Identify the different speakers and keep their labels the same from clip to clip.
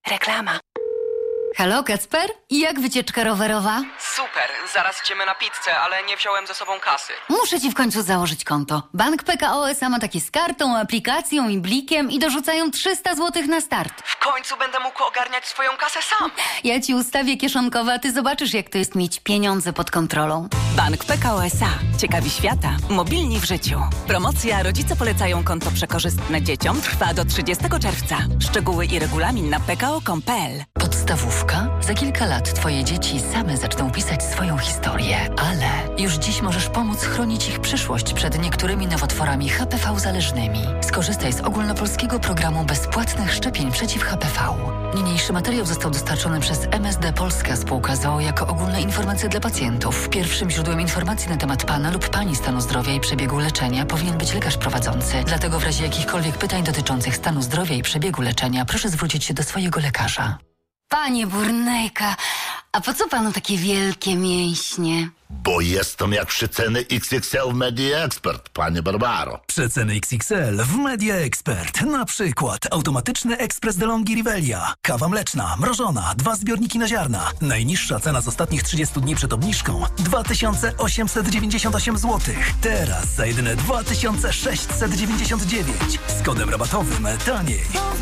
Speaker 1: Reklama.
Speaker 2: Halo, Kacper? I jak wycieczka rowerowa?
Speaker 1: Super, zaraz idziemy na pizzę, ale nie wziąłem ze sobą kasy.
Speaker 2: Muszę ci w końcu założyć konto. Bank PKO SA ma takie z kartą, aplikacją i blikiem i dorzucają 300 zł na start.
Speaker 1: W końcu będę mógł ogarniać swoją kasę sam.
Speaker 2: Ja ci ustawię kieszonkowe, a ty zobaczysz, jak to jest mieć pieniądze pod kontrolą.
Speaker 3: Bank PKO SA. Ciekawi świata. Mobilni w życiu. Promocja Rodzice polecają konto przekorzystne dzieciom trwa do 30 czerwca. Szczegóły i regulamin na pko.com.pl.
Speaker 4: Podstawówka? Za kilka lat twoje dzieci same zaczną pisać swoją historię, ale już dziś możesz pomóc chronić ich przyszłość przed niektórymi nowotworami HPV zależnymi. Skorzystaj z ogólnopolskiego programu bezpłatnych szczepień przeciw HPV. Niniejszy materiał został dostarczony przez MSD Polska Spółka z o.o. jako ogólne informacje dla pacjentów. Pierwszym źródłem informacji na temat pana lub pani stanu zdrowia i przebiegu leczenia powinien być lekarz prowadzący. Dlatego w razie jakichkolwiek pytań dotyczących stanu zdrowia i przebiegu leczenia proszę zwrócić się do swojego lekarza.
Speaker 2: Panie Burnejka, a po co panu takie wielkie mięśnie?
Speaker 5: Bo jestem jak przeceny XXL w Media Expert, panie Barbaro.
Speaker 6: Przeceny XXL w Media Expert. Na przykład automatyczny ekspres DeLonghi Rivelia. Kawa mleczna, mrożona, 2 zbiorniki na ziarna. Najniższa cena z ostatnich 30 dni przed obniżką 2898 zł. Teraz za jedyne 2699. Z kodem rabatowym taniej.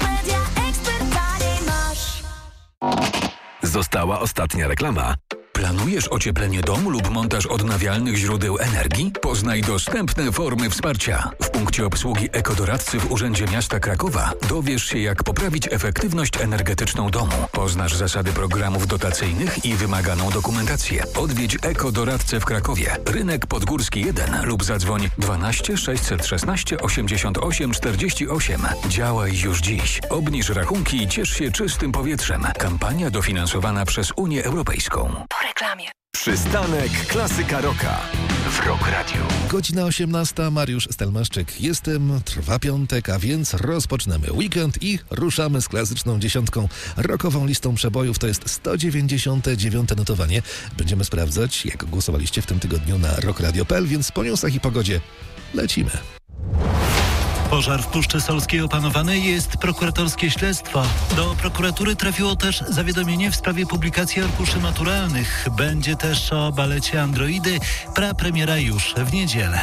Speaker 7: Została ostatnia reklama. Planujesz ocieplenie domu lub montaż odnawialnych źródeł energii? Poznaj dostępne formy wsparcia. W punkcie obsługi ekodoradcy w Urzędzie Miasta Krakowa dowiesz się, jak poprawić efektywność energetyczną domu. Poznasz zasady programów dotacyjnych i wymaganą dokumentację. Odwiedź ekodoradcę w Krakowie, Rynek Podgórski 1 lub zadzwoń 12 616 88 48. Działaj już dziś. Obniż rachunki i ciesz się czystym powietrzem. Kampania dofinansowana przez Unię Europejską.
Speaker 1: Reklamie.
Speaker 7: Przystanek Klasyka Rocka w Rock Radio.
Speaker 8: Godzina 18, Mariusz Stelmaszczyk. Trwa piątek, a więc rozpoczynamy weekend i ruszamy z klasyczną dziesiątką. Rockową listą przebojów to jest 199 notowanie. Będziemy sprawdzać, jak głosowaliście w tym tygodniu na rockradio.pl, więc po newsach i pogodzie lecimy.
Speaker 9: Pożar w Puszczy Solskiej opanowany, jest prokuratorskie śledztwo. Do prokuratury trafiło też zawiadomienie w sprawie publikacji arkuszy maturalnych. Będzie też o balecie Androidy, prapremiera już w niedzielę.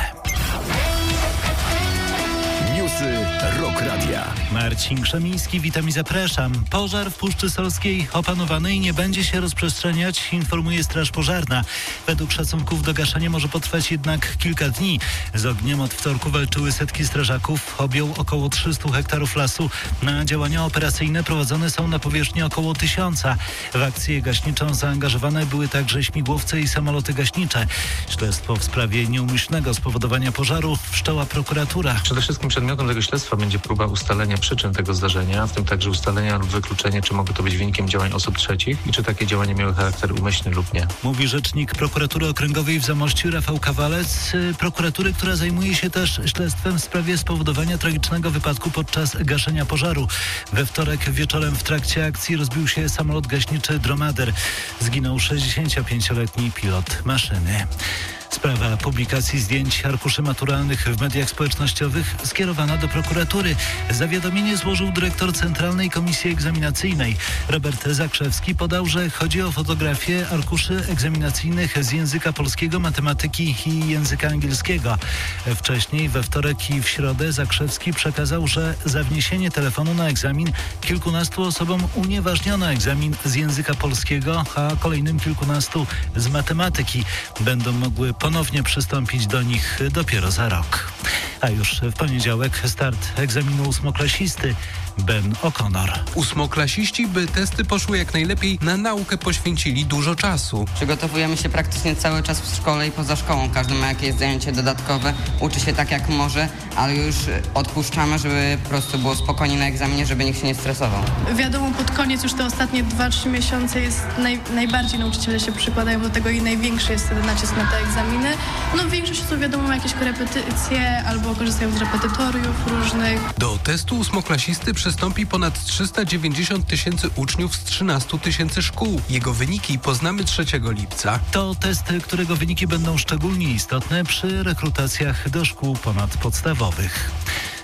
Speaker 7: Newsy Rock Radia.
Speaker 9: Marcin Krzemiński, witam i zapraszam. Pożar w Puszczy Solskiej opanowany i nie będzie się rozprzestrzeniać, informuje Straż Pożarna. Według szacunków gaszenie może potrwać jednak kilka dni. Z ogniem od wtorku walczyły setki strażaków, objął około 300 hektarów lasu. Na działania operacyjne prowadzone są na powierzchni około 1000. W akcję gaśniczą zaangażowane były także śmigłowce i samoloty gaśnicze. Śledztwo w sprawie nieumyślnego spowodowania pożaru wszczęła prokuratura.
Speaker 10: Przede wszystkim przedmiotem tego śledztwa będzie próba ustalenia przyczyn tego zdarzenia, w tym także ustalenia lub wykluczenia, czy mogło to być wynikiem działań osób trzecich i czy takie działania miały charakter umyślny lub nie.
Speaker 9: Mówi rzecznik prokuratury okręgowej w Zamościu Rafał Kawalec, prokuratury, która zajmuje się też śledztwem w sprawie spowodowania tragicznego wypadku podczas gaszenia pożaru. We wtorek wieczorem w trakcie akcji rozbił się samolot gaśniczy Dromader. Zginął 65-letni pilot maszyny. Sprawa publikacji zdjęć arkuszy maturalnych w mediach społecznościowych skierowana do prokuratury. Zawiadomienie złożył dyrektor Centralnej Komisji Egzaminacyjnej. Robert Zakrzewski podał, że chodzi o fotografię arkuszy egzaminacyjnych z języka polskiego, matematyki i języka angielskiego. Wcześniej, we wtorek i w środę, Zakrzewski przekazał, że za wniesienie telefonu na egzamin kilkunastu osobom unieważniono egzamin z języka polskiego, a kolejnym kilkunastu z matematyki. Będą mogły ponownie przystąpić do nich dopiero za rok. A już w poniedziałek start egzaminu ósmoklasisty. Ben O'Connor.
Speaker 11: Ósmoklasiści, by testy poszły jak najlepiej, na naukę poświęcili dużo czasu.
Speaker 12: Przygotowujemy się praktycznie cały czas w szkole i poza szkołą. Każdy ma jakieś zajęcie dodatkowe, uczy się tak jak może, ale już odpuszczamy, żeby po prostu było spokojnie na egzaminie, żeby nikt się nie stresował.
Speaker 13: Wiadomo, pod koniec już te ostatnie 2-3 miesiące jest najbardziej nauczyciele się przykładają do tego i największy jest wtedy nacisk na te egzaminy. No większość to wiadomo ma jakieś korepetycje albo korzystają z repetytoriów różnych.
Speaker 11: Do testu ósmoklasisty przystąpi ponad 390 000 uczniów z 13 000 szkół. Jego wyniki poznamy 3 lipca.
Speaker 9: To test, którego wyniki będą szczególnie istotne przy rekrutacjach do szkół ponadpodstawowych.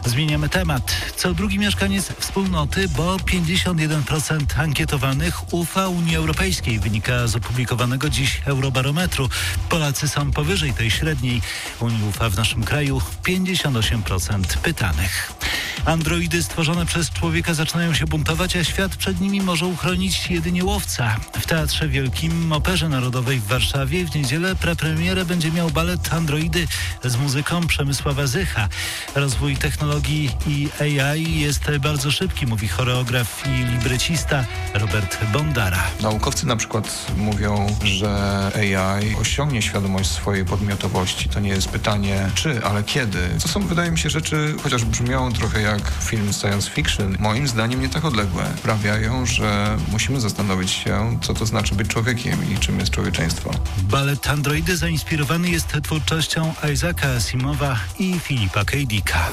Speaker 9: Zmieniamy temat. Co drugi mieszkaniec wspólnoty, bo 51% ankietowanych ufa Unii Europejskiej, wynika z opublikowanego dziś Eurobarometru. Polacy są powyżej tej średniej. Unii ufa w naszym kraju 58% pytanych. Androidy stworzone przez człowieka zaczynają się buntować, a świat przed nimi może uchronić jedynie łowca. W Teatrze Wielkim Operze Narodowej w Warszawie w niedzielę prepremierę będzie miał balet Androidy z muzyką Przemysława Zycha. Rozwój technologii i AI jest bardzo szybki, mówi choreograf i librecista Robert Bondara.
Speaker 14: Naukowcy na przykład mówią, że AI osiągnie świadomość swojej podmiotowości. To nie jest pytanie czy, ale kiedy. To są, wydaje mi się, rzeczy, chociaż brzmią trochę jak film science fiction, moim zdaniem nie tak odległe. Sprawiają, że musimy zastanowić się, co to znaczy być człowiekiem i czym jest człowieczeństwo.
Speaker 9: Balet Androidy zainspirowany jest twórczością Isaaca Asimowa i Filipa K. Dicka.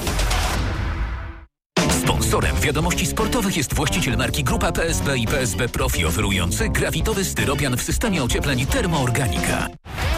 Speaker 7: Sponsorem wiadomości sportowych jest właściciel marki Grupa PSB i PSB Profi, oferujący grafitowy styropian w systemie ociepleń Termoorganika.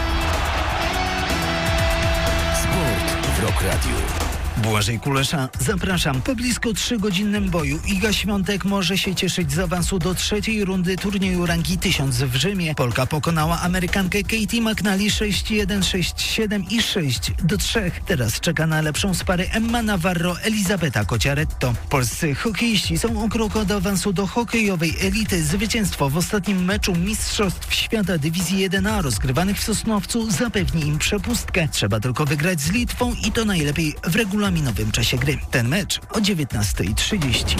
Speaker 15: Sport w Rock Radio. Błażej Kulesza, zapraszam. Po blisko 3-godzinnym boju Iga Świątek może się cieszyć z awansu do trzeciej rundy turnieju rangi 1000 w Rzymie. Polka pokonała Amerykankę Katie McNally 6-1, 6-7 i 6-3. Teraz czeka na lepszą z pary Emma Navarro, Elizabeta Cocciaretto. Polscy hokeiści są o krok od awansu do hokejowej elity. Zwycięstwo w ostatnim meczu Mistrzostw Świata Dywizji 1A rozgrywanych w Sosnowcu zapewni im przepustkę. Trzeba tylko wygrać z Litwą i to najlepiej w regulaminowym czasie gry. Ten mecz o 19:30.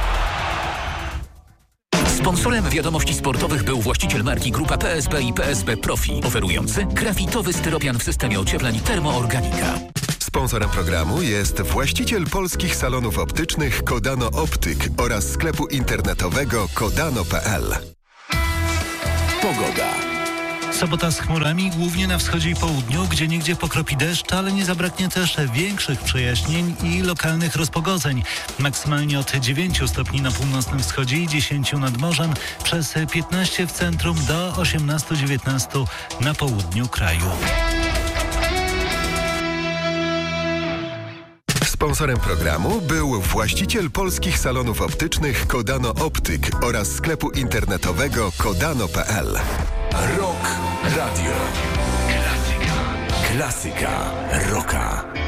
Speaker 7: Sponsorem wiadomości sportowych był właściciel marki Grupa PSB i PSB Profi, oferujący grafitowy styropian w systemie ociepleń Termoorganika.
Speaker 16: Sponsorem programu jest właściciel polskich salonów optycznych Kodano Optyk oraz sklepu internetowego kodano.pl.
Speaker 15: Pogoda.
Speaker 9: Sobota z chmurami, głównie na wschodzie i południu, gdzieniegdzie pokropi deszcz, ale nie zabraknie też większych przejaśnień i lokalnych rozpogodzeń. Maksymalnie od 9 stopni na północnym wschodzie i 10 nad morzem, przez 15 w centrum do 18-19 na południu kraju.
Speaker 16: Sponsorem programu był właściciel polskich salonów optycznych Kodano Optyk oraz sklepu internetowego kodano.pl.
Speaker 15: Rock Radio. Klasyka rocka.